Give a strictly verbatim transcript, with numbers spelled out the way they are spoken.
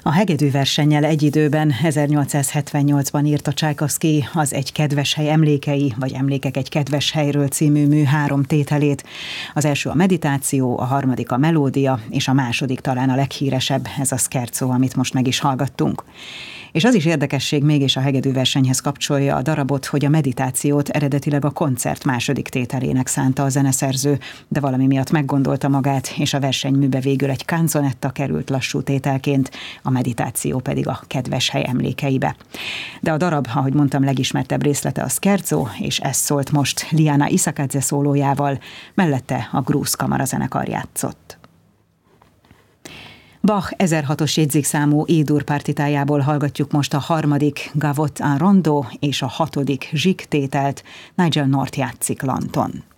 A hegedűversennyel egy időben ezernyolcszázhetvennyolcban írta Csajkovszky az Egy kedves hely emlékei, vagy Emlékek egy kedves helyről című mű három tételét. Az első a meditáció, a harmadik a melódia, és a második talán a leghíresebb, ez a scherzo, amit most meg is hallgattunk. És az is érdekesség mégis a hegedűversenyhez kapcsolja a darabot, hogy a meditációt eredetileg a koncert második tételének szánta a zeneszerző, de valami miatt meggondolta magát, és a versenyműbe végül egy canzonetta került lassú tételként, a meditáció pedig a kedves hely emlékeibe. De a darab, ahogy mondtam, legismertebb részlete a scherzo, és ez szólt most Liana Isakadze szólójával, mellette a grúz kamarazenekar játszott. Bach ezerhatos jegyzékszámú E-dur partitájából hallgatjuk most a harmadik Gavotte en Rondo és a hatodik Zsik tételt. Nigel North játszik lanton.